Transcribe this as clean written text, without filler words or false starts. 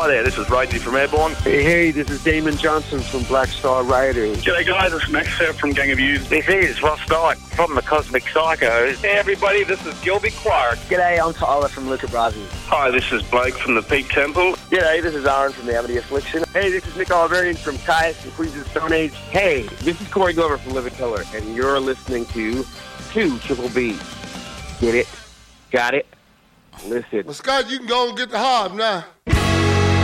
Hi there, this is Rosie from Airborne. Hey, this is Damon Johnson from Black Star Riders. G'day guys, it's Max from Gang of Youths. This is Ross Knight from the Cosmic Psychos. Hey everybody, this is Gilby Clark. G'day, I'm Tyler from Luca Brasi. Hi, this is Blake from the Peak Temple. G'day, this is Aaron from the Amity Affliction. Hey, this is Nick Oliverian from Caius and Queens of the Stone Age. Hey, this is Corey Glover from Living Color, and you're listening to 2 Triple B. Get it? Got it? Listen. Well, Scott, you can go and get the hob now.